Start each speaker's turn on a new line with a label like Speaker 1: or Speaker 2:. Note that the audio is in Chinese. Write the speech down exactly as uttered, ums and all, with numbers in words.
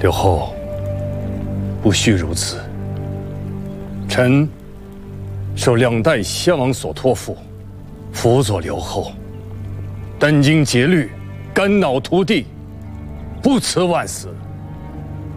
Speaker 1: 刘后，不须如此。臣受两代先王所托付，辅佐刘后，殚精竭虑，肝脑涂地，不辞万死。